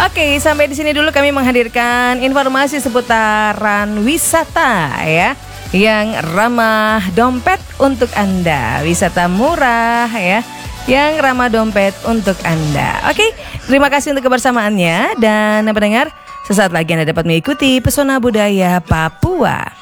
Oke, sampai di sini dulu kami menghadirkan informasi seputaran wisata ya, yang ramah dompet untuk Anda. Wisata murah ya, yang ramah dompet untuk Anda. Oke, terima kasih untuk kebersamaannya. Dan pendengar, sesaat lagi Anda dapat mengikuti Pesona Budaya Papua.